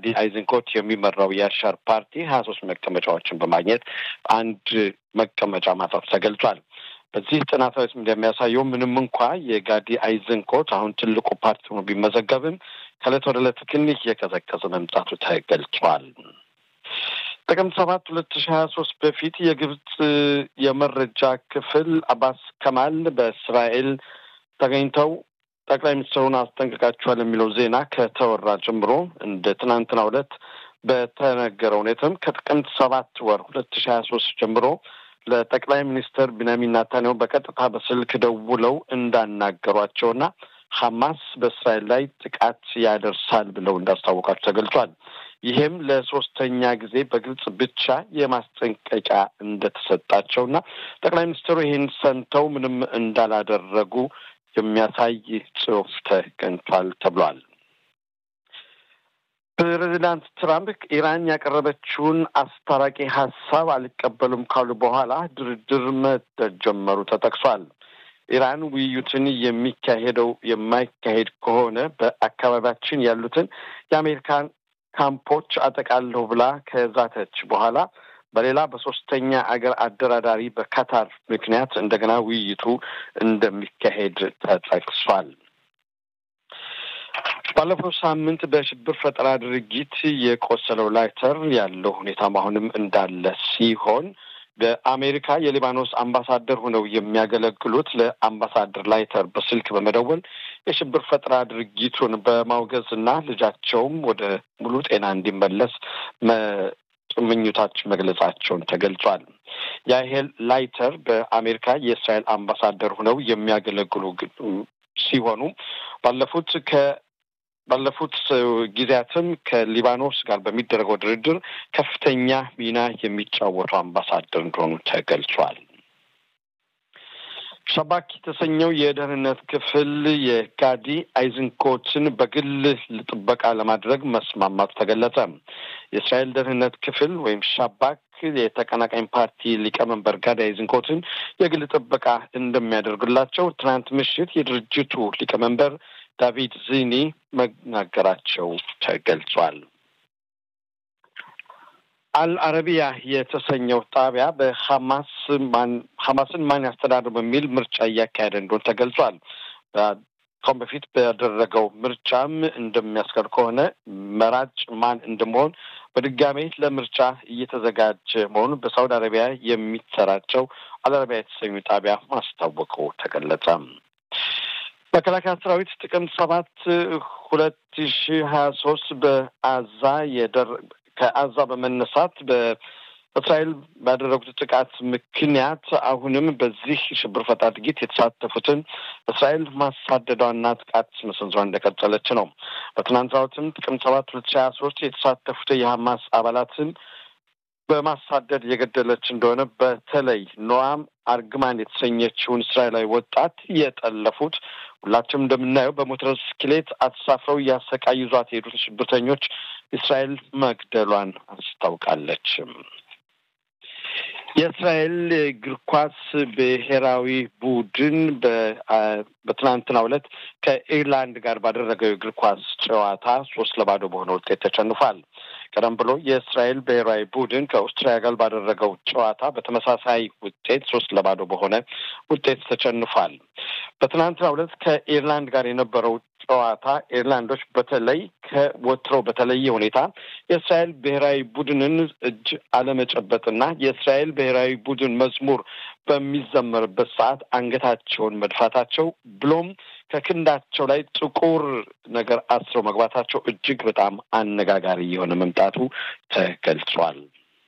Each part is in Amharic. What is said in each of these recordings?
በጋዲ አይዘንኮት የሚመራው የአሻር ፓርቲ 23 መቀመጫዎችን በማግኘት አንድ መቀመጫ ማጣቱ ተገልጿል። በዚህ ጥናታዊ እንደሚያሳየው ምንም እንኳ የጋዲ አይዘንኮት አሁን ትልቁ ፓርቲ ሆኖ ቢመዘገብም ከዕለት ወደ ዕለት ግን እየቀዘቀዘ መምጣቱ ተገልጿል። ጥቅምት 7 2023 በፊት የግብጽ የመረጃ ክፍል አባስ ከማል በእስራኤል ተገኝተው ጠቅላይ ሚኒስትሩን አስጠንቅቃቸዋል የሚለው ዜና ከተወራ ጀምሮ እንደ ትናንትናው ዕለት በተነገረው ሁኔታም ከጥቅምት 7 ወር 2023 ጀምሮ ለጠቅላይ ሚኒስትር ቢንያሚን ኔታንያሁ በቀጥታ በስልክ ደውለው እንዳናገሯቸውና ሐማስ በእስራኤል ላይ ጥቃት ያደርሳል ብለው እንዳስታወቃቸው ተገልጿል። ይህም ለሶስተኛ ጊዜ በግልጽ ብቻ የማስጠንቀቂያ እንደተሰጣቸውና ጠቅላይ ሚኒስትሩ ይህን ሰምተው ምንም እንዳላደረጉ የሚያሳይ ጽሑፍ ተገኝቷል ተብሏል። ፕሬዚዳንት ትራምፕ ኢራን ያቀረበችውን አስታራቂ ሀሳብ አልቀበሉም ካሉ በኋላ ድርድር መጀመሩ ተጠቅሷል። ኢራን ውይይቱን የማይካሄድ ከሆነ በአካባቢያችን ያሉትን የአሜሪካን ካምፖች አጠቃለሁ ብላ ከዛተች በኋላ በሌላ በሶስተኛ አገር አደራዳሪ በካታር ምክንያት እንደገና ውይይቱ እንደሚካሄድ ተጠቅሷል። ባለፈው ሳምንት በሽብር ፈጠራ ድርጊት የቆሰለው ላይተር ያለው ሁኔታ አሁንም እንዳለ ሲሆን በአሜሪካ የሊባኖስ አምባሳደር ሆነው የሚያገለግሉት ለአምባሳደር ላይተር በስልክ በመደወል የሽብር ፈጠራ ድርጊቱን በማውገዝና ልጃቸውም ወደ ሙሉ ጤና እንዲመለስ ምኞታቸው መግለጻቸውን ተገልጿል። ያህል ላይተር በአሜሪካ የእስራኤል አምባሳደር ሆነው የሚያገለግሉ ሲሆኑ ባለፉት ጊዜያትም ከሊባኖስ ጋር በሚደረገው ድርድር ከፍተኛ ሚና የሚጫወቱ አምባሳደር እንደሆኑ ተገልጿል። ሻባክ የተሰኘው የደህንነት ክፍል የጋዲ አይዘንኮትን በግል ጥበቃ ለማድረግ መስማማቱ ተገለጸ። የእስራኤል ደህንነት ክፍል ወይም ሻባክ የተቀናቃኝ ፓርቲ ሊቀመንበር ጋዲ አይዘንኮትን የግል ጥበቃ እንደሚያደርግላቸው ትናንት ምሽት የድርጅቱ ሊቀመንበር ዳቪድ ዚኒ መናገራቸው ተገልጿል። አልአረቢያ የተሰኘው ጣቢያ ሐማስን ማን ያስተዳድር በሚል ምርጫ እያካሄደ እንደሆነ ተገልጿል። ከአሁን በፊት ባደረገው ምርጫም እንደሚያስቀር ከሆነ መራጭ ማን እንደመሆን በድጋሜ ለምርጫ እየተዘጋጀ መሆኑን በሳውዲ አረቢያ የሚሰራጨው አልአረቢያ የተሰኘው ጣቢያ ማስታወቁ ተገለጸ። መከላከያ ሰራዊት ጥቅምት 7 2023 ከአዛ በመነሳት በእስራኤል ባደረጉት ጥቃት ምክንያት አሁንም በዚህ ሽብር ፈጠራ ድርጊት የተሳተፉትን እስራኤል ማሳደዷና ጥቃት መሰንዘሯን እንደቀጠለች ነው። በትናንትናውም ጥቅምት 7 2023 የተሳተፉት የሐማስ አባላትን በማሳደድ የገደለች እንደሆነ በተለይ ኖአም አርግማን የተሰኘችውን እስራኤላዊ ወጣት የጠለፉት ሁላችንም እንደምናየው በሞተር ብስክሌት አሳፍረው ያሰቃዩዟት የሄዱት ሽብርተኞች እስራኤል መግደሏን አስታውቃለች። የእስራኤል እግር ኳስ ብሔራዊ ቡድን በትናንትናው ዕለት ከኢርላንድ ጋር ባደረገው እግር ኳስ ጨዋታ 3-0 በሆነ ውጤት ተሸንፏል። ቀደም ብሎ የእስራኤል ብሔራዊ ቡድን ከአውስትራሊያ ጋር ባደረገው ጨዋታ በተመሳሳይ ውጤት 3-0 በሆነ ውጤት ተሸንፏል። በትናንትናው ዕለት ከኢርላንድ ጋር የነበረው ጨዋታ ኢርላንዶች በተለይ ከወትሮ በተለየ ሁኔታ የእስራኤል ብሔራዊ ቡድንን እጅ አለመጨበጥና የእስራኤል ብሔራዊ ቡድን መዝሙር በሚዘመርበት ሰዓት አንገታቸውን መድፋታቸው ብሎም ከክንዳቸው ላይ ጥቁር ነገር አስረው መግባታቸው እጅግ በጣም አነጋጋሪ የሆነ መምጣቱ ተገልጿል።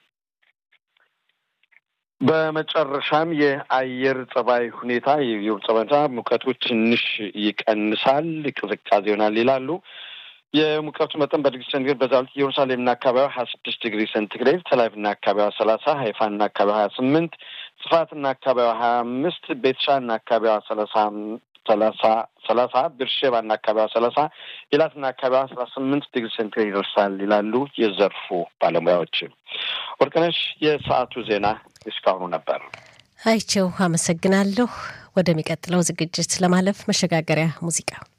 በመጨረሻም የአየር ጸባይ ሁኔታ ሙቀቱ ትንሽ ይቀንሳል፣ ቅዝቃዜ ይሆናል ይላሉ። የሙቀቱ መጠን በዲግሪ ሴንቲግሬድ በዛልት ኢየሩሳሌምና አካባቢዋ 26 ዲግሪ ሴንቲግሬድ፣ ተላቪቭና አካባቢዋ 30፣ ሃይፋና አካባቢዋ 28፣ ጽፋትና አካባቢዋ 25፣ ቤትሻንና አካባቢዋ 30፣ ብርሼባና አካባቢዋ 30፣ ኢላትና አካባቢዋ 18 ዲግሪ ሴንቲግሬድ ይደርሳል ይላሉ የዘርፉ ባለሙያዎች። ወርቅነሽ፣ የሰዓቱ ዜና እስካሁኑ ነበር። አይቼው አመሰግናለሁ። ወደሚቀጥለው ዝግጅት ለማለፍ መሸጋገሪያ ሙዚቃ